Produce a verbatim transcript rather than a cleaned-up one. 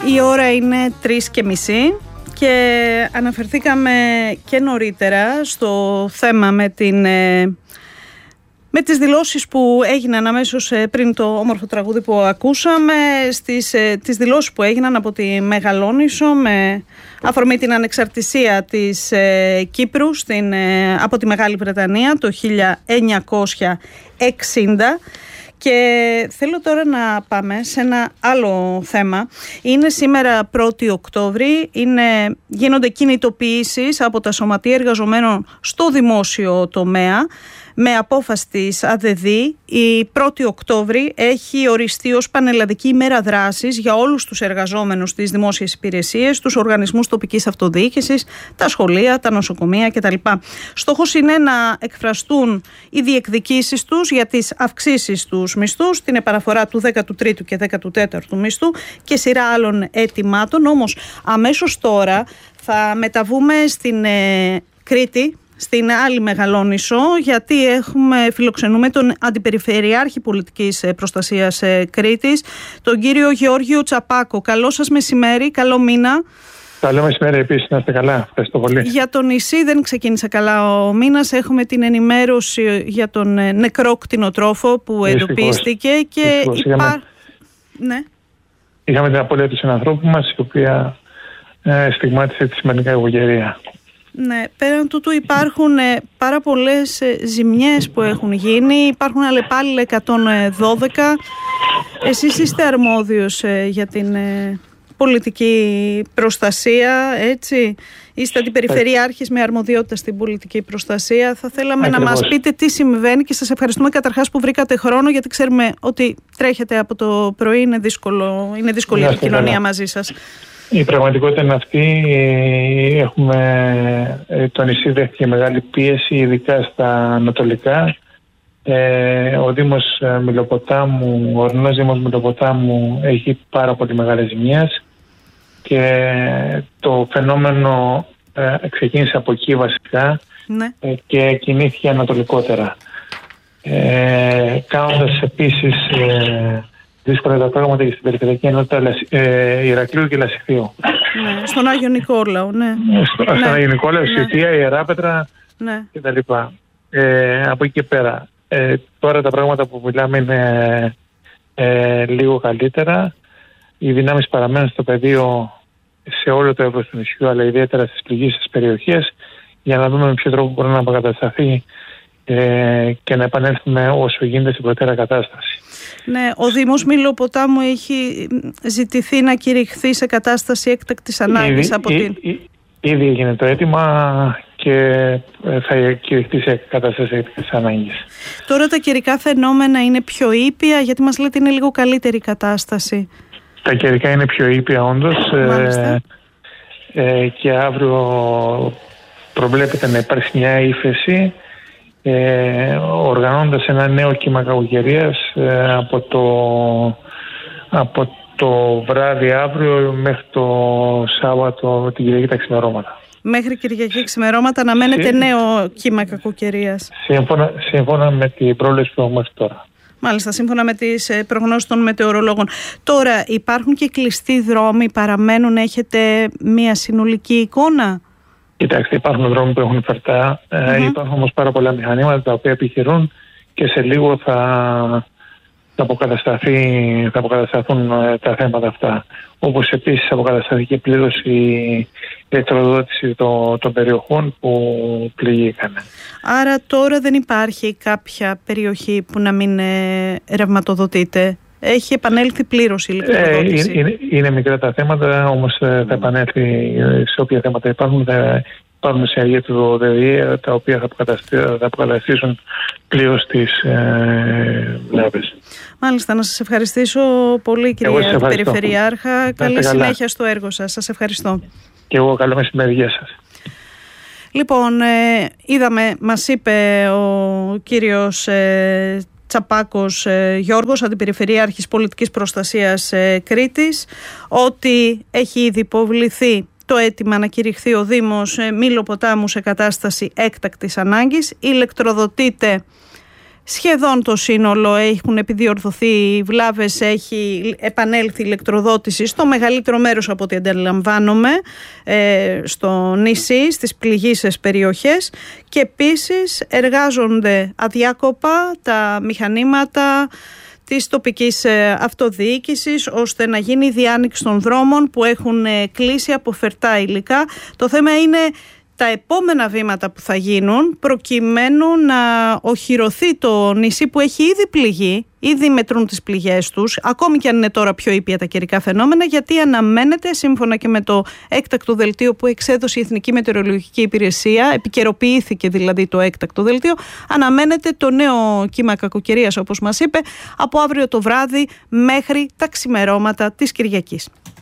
Η ώρα είναι τρεις και μισή και αναφερθήκαμε και νωρίτερα στο θέμα με, την, με τις δηλώσεις που έγιναν αμέσως πριν το όμορφο τραγούδι που ακούσαμε, στις, τις δηλώσεις που έγιναν από τη Μεγαλόνισσο με αφορμή την ανεξαρτησία της Κύπρου στην, από τη Μεγάλη Βρετανία το χίλια εννιακόσια εξήντα. Και θέλω τώρα να πάμε σε ένα άλλο θέμα. Είναι σήμερα πρώτη Οκτώβρη, είναι, γίνονται κινητοποιήσεις από τα σωματεία εργαζομένων στο δημόσιο τομέα. Με απόφαση της ΑΔΔ, η πρώτη Οκτώβρη έχει οριστεί ως πανελλαδική ημέρα δράσης για όλους τους εργαζόμενους στις δημόσιες υπηρεσίες, τους οργανισμούς τοπικής αυτοδιοίκησης, τα σχολεία, τα νοσοκομεία κτλ. Στόχος είναι να εκφραστούν οι διεκδικήσεις τους για τις αυξήσεις τους μισθούς, την επαναφορά του δέκατου τρίτου και δέκατου τέταρτου μισθού και σειρά άλλων αιτημάτων. Όμως αμέσως τώρα θα μεταβούμε στην ε, Κρήτη, στην άλλη Μεγαλόνισσο, γιατί έχουμε, φιλοξενούμε τον Αντιπεριφερειάρχη Πολιτικής Προστασίας Κρήτης, τον κύριο Γεώργιο Τσαπάκο. Καλό σας μεσημέρι, καλό μήνα. Καλό μεσημέρι επίσης, να είστε καλά. Ευχαριστώ πολύ. Για το νησί δεν ξεκίνησε καλά ο μήνας. Έχουμε την ενημέρωση για τον νεκρό κτηνοτρόφο που Δυστυχώς. εντοπίστηκε και Δυστυχώς. υπά... Είχαμε... Ναι. Είχαμε την απώλεια του συνανθρώπου μας, η οποία ε, στιγμάτισε τη σημαντική κακοκαιρία. Ναι, πέραν τούτου υπάρχουν ε, πάρα πολλές ε, ζημιές που έχουν γίνει, υπάρχουν αλλεπάλληλα εκατόν δώδεκα. Εσείς είστε αρμόδιος ε, για την ε, πολιτική προστασία, έτσι. Είστε αντιπεριφερειάρχης με αρμοδιότητα στην πολιτική προστασία. Θα θέλαμε Ακριβώς. να μας πείτε τι συμβαίνει και σας ευχαριστούμε καταρχάς που βρήκατε χρόνο, γιατί ξέρουμε ότι τρέχετε από το πρωί, είναι, δύσκολο, είναι δύσκολη η επικοινωνία μαζί σας. Η πραγματικότητα είναι αυτή. Έχουμε, το νησί δέχτηκε μεγάλη πίεση, ειδικά στα ανατολικά. Ε, ο Δήμος Μιλοποτάμου, ο ορεινός Δήμος Μιλοποτάμου έχει πάρα πολύ μεγάλες ζημιές και το φαινόμενο ε, ξεκίνησε από εκεί βασικά ναι. ε, και κινήθηκε ανατολικότερα. Ε, κάνοντας επίσης... Ε, δύσκολα τα πράγματα και στην περιφερειακή ενότητα ε, Ηρακλείου και Λασιθίου. Ναι, στον Άγιο Νικόλαο, ναι. Στο, ναι. Στον Άγιο Νικόλαο, ναι. Σιωτία, Ιεράπετρα ναι. κτλ. Ε, από εκεί και πέρα. Ε, τώρα τα πράγματα που μιλάμε είναι ε, λίγο καλύτερα. Οι δυνάμεις παραμένουν στο πεδίο σε όλο το εύρος του νησιού, αλλά ιδιαίτερα στις πληγήσεις περιοχές, για να δούμε με ποιο τρόπο μπορεί να αποκατασταθεί ε, και να επανέλθουμε όσο γίνεται στην προτέρα κατάσταση. Ναι, ο Δήμος Μιλοποτάμου έχει ζητηθεί να κηρυχθεί σε κατάσταση έκτακτης ανάγκης ήδη, από την... Ή, ήδη έγινε το αίτημα και θα κηρυχθεί σε κατάσταση έκτακτης ανάγκης. Τώρα τα καιρικά φαινόμενα είναι πιο ήπια, γιατί μας λέτε είναι λίγο καλύτερη η κατάσταση. Τα καιρικά είναι πιο ήπια όντως ε, ε, και αύριο προβλέπεται να υπάρξει μια ύφεση. Ε, οργανώνοντας ένα νέο κύμα κακοκαιρίας ε, από, το, από το βράδυ αύριο μέχρι το Σάββατο την Κυριακή τα ξημερώματα. Μέχρι Κυριακή ξημερώματα αναμένεται Συ... νέο κύμα κακοκαιρίας. Σύμφωνα, σύμφωνα με την πρόληψη που έχουμε τώρα. Μάλιστα, σύμφωνα με τις προγνώσεις των μετεωρολόγων. Τώρα υπάρχουν και κλειστοί δρόμοι, παραμένουν, έχετε μια συνολική εικόνα? Κοιτάξτε, υπάρχουν δρόμοι που έχουν φερτά, mm-hmm. υπάρχουν όμως πάρα πολλά μηχανήματα τα οποία επιχειρούν και σε λίγο θα, θα, αποκατασταθεί, θα αποκατασταθούν τα θέματα αυτά. Όπως επίσης αποκατασταθεί πλήρως η ηλεκτροδότηση των, των περιοχών που πληγήκαν. Άρα τώρα δεν υπάρχει κάποια περιοχή που να μην ε, ρευματοδοτείται? Έχει επανέλθει πλήρως η ηλεκτροδότηση. Ε, είναι, είναι μικρά τα θέματα, όμως θα επανέλθει σε όποια θέματα υπάρχουν. Θα υπάρχουν σε αργία του ΔΕΔΙΕ, τα οποία θα, θα αποκαταστήσουν πλήρως τις ε, βλάβες. Μάλιστα, να σας ευχαριστήσω πολύ, κυρία Περιφερειάρχα. Καλή συνέχεια στο έργο σας. Σας ευχαριστώ. Και εγώ καλό μεσημέρι, γεια σας. Λοιπόν, ε, είδαμε, μας είπε ο κύριος ε, Τσαπάκος ε, Γιώργος, Αντιπεριφερειάρχης Πολιτικής Προστασίας ε, Κρήτης, ότι έχει ήδη υποβληθεί το αίτημα να κηρυχθεί ο Δήμος ε, Μιλοποτάμου σε κατάσταση έκτακτης ανάγκης. Ηλεκτροδοτείται Σχεδόν το σύνολο έχουν επιδιορθωθεί βλάβες, έχει επανέλθει η ηλεκτροδότηση στο μεγαλύτερο μέρος από ό,τι αντιλαμβάνομαι στο νησί, στις πληγείσες περιοχές, και επίσης εργάζονται αδιάκοπα τα μηχανήματα της τοπικής αυτοδιοίκησης ώστε να γίνει η διάνοιξη των δρόμων που έχουν κλείσει από φερτά υλικά. Το θέμα είναι τα επόμενα βήματα που θα γίνουν προκειμένου να οχυρωθεί το νησί που έχει ήδη πληγεί, ήδη μετρούν τις πληγές τους, ακόμη και αν είναι τώρα πιο ήπια τα καιρικά φαινόμενα, γιατί αναμένεται, σύμφωνα και με το έκτακτο δελτίο που εξέδωσε η Εθνική Μετεωρολογική Υπηρεσία, επικαιροποιήθηκε δηλαδή το έκτακτο δελτίο, αναμένεται το νέο κύμα κακοκαιρίας, όπως μας είπε, από αύριο το βράδυ μέχρι τα ξημερώματα της Κυριακής.